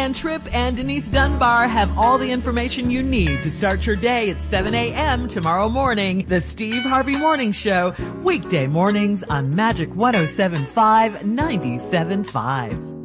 Diane Tripp and Denise Dunbar have all the information you need to start your day at 7 a.m. tomorrow morning. The Steve Harvey Morning Show, weekday mornings on Magic 107.5, 97.5.